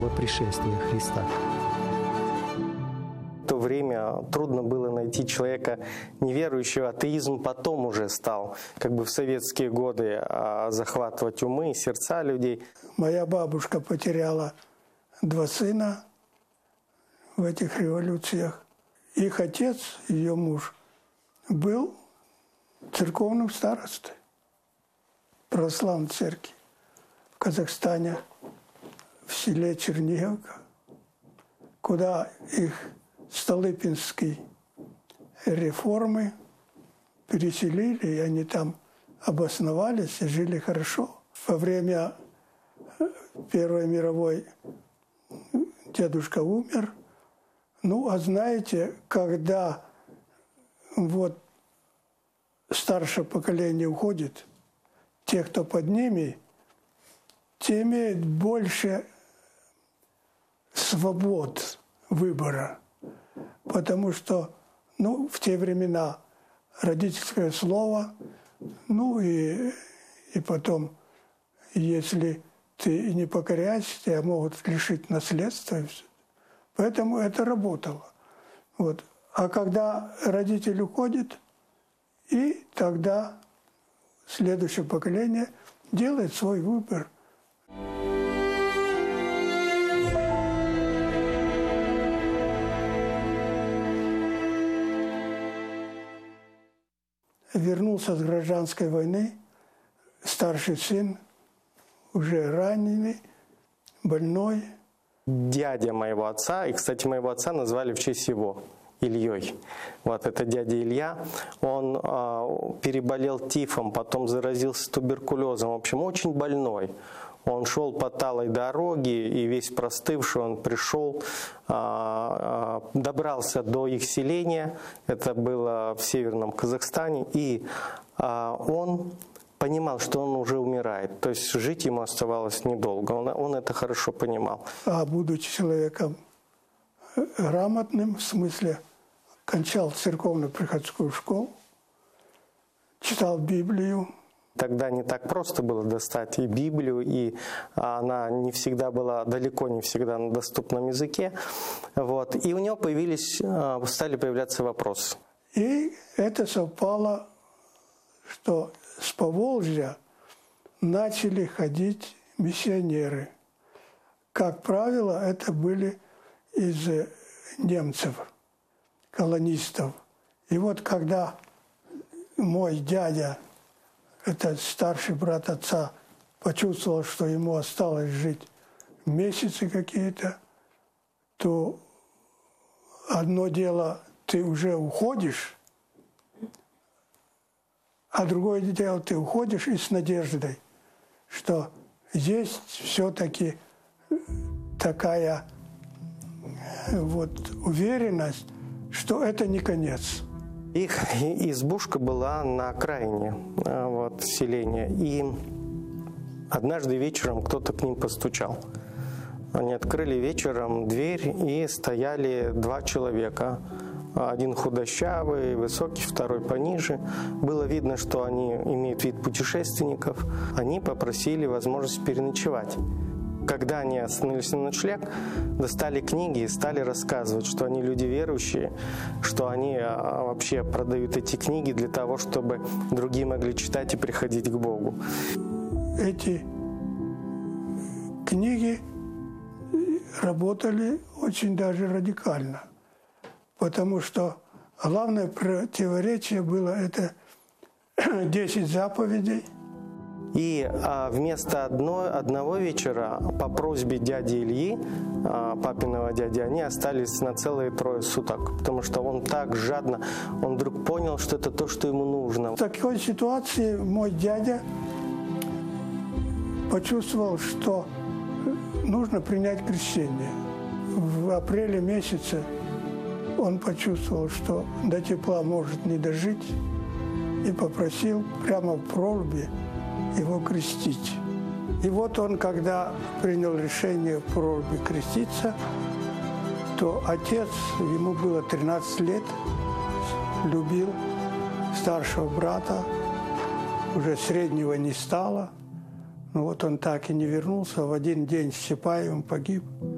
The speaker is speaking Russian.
о пришествии Христа. В то время трудно было найти человека неверующего. Атеизм потом уже стал, как бы в советские годы, захватывать умы и сердца людей. Моя бабушка потеряла 2 сына в этих революциях. Их отец, ее муж, был церковным старостой православной церкви в Казахстане, в селе Черниговка, куда их Столыпинские реформы переселили, и они там обосновались и жили хорошо. Во время Первой мировой дедушка умер. Ну, а знаете, когда вот старшее поколение уходит, те, кто под ними, те имеют больше свобод выбора. Потому что, ну, в те времена родительское слово, ну и потом, если ты не покоряешься, тебя могут лишить наследства. И все. Поэтому это работало. Вот. А когда родитель уходит, и тогда следующее поколение делает свой выбор. Вернулся с гражданской войны, старший сын, уже раненый, больной. Дядя моего отца, и, кстати, моего отца назвали в честь его, Ильей. Вот это дядя Илья, он переболел тифом, потом заразился туберкулезом, в общем, очень больной. Он шел по талой дороге, и весь простывший он пришел, добрался до их селения, это было в Северном Казахстане, и он понимал, что он уже умирает, то есть жить ему оставалось недолго, он это хорошо понимал. А будучи человеком грамотным, в смысле, кончал церковно-приходскую школу, читал Библию. Тогда не так просто было достать и Библию, и она не всегда была, далеко не всегда на доступном языке. Вот. И у него стали появляться вопросы. И это совпало, что с Поволжья начали ходить миссионеры. Как правило, это были из немцев, колонистов. И вот когда мой дядя, это старший брат отца, почувствовал, что ему осталось жить месяцы какие-то, то одно дело, ты уже уходишь, а другое дело, ты уходишь и с надеждой, что есть все-таки такая вот уверенность, что это не конец. Их избушка была на окраине селения, и однажды вечером кто-то к ним постучал. Они открыли вечером дверь, и стояли 2 человека. Один худощавый, высокий, второй пониже. Было видно, что они имеют вид путешественников. Они попросили возможность переночевать. Когда они остановились на ночлег, достали книги и стали рассказывать, что они люди верующие, что они вообще продают эти книги для того, чтобы другие могли читать и приходить к Богу. Эти книги работали очень даже радикально, потому что главное противоречие было это 10 заповедей. И вместо одного вечера по просьбе дяди Ильи, папиного дяди, они остались на целые 3 суток, потому что он так жадно, он вдруг понял, что это то, что ему нужно. В такой ситуации мой дядя почувствовал, что нужно принять крещение. В апреле месяце он почувствовал, что до тепла может не дожить, и попросил прямо в проруби его крестить. И вот он, когда принял решение в проруби креститься, то отец, ему было 13 лет, любил старшего брата, уже среднего не стало. Но вот он так и не вернулся, в один день с Чапаевым погиб.